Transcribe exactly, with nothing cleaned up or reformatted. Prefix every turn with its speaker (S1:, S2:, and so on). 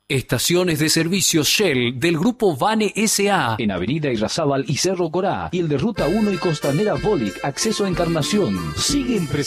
S1: Estaciones de servicio Shell del Grupo Vane S A
S2: en Avenida Irrazábal y Cerro Corá, y el de Ruta uno y Costanera Bolic, acceso a Encarnación. Siguen presentando